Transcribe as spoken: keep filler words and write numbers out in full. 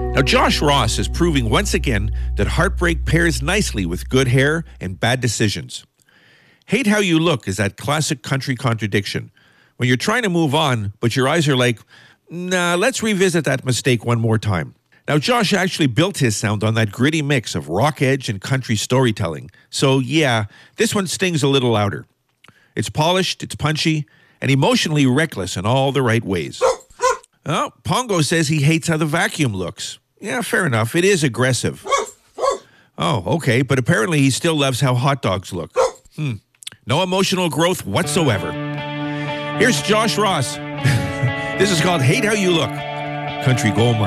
Now, Josh Ross is proving once again that heartbreak pairs nicely with good hair and bad decisions. Hate How You Look is that classic country contradiction. When you're trying to move on, but your eyes are like, nah, let's revisit that mistake one more time. Now, Josh actually built his sound on that gritty mix of rock edge and country storytelling. So, yeah, this one stings a little louder. It's polished, it's punchy, and emotionally reckless in all the right ways. Oh, Pongo says he hates how the vacuum looks. Yeah, fair enough. It is aggressive. Oh, okay, but apparently he still loves how hot dogs look. Hmm. No emotional growth whatsoever. Here's Josh Ross. This is called Hate How You Look. Country Gold Mine.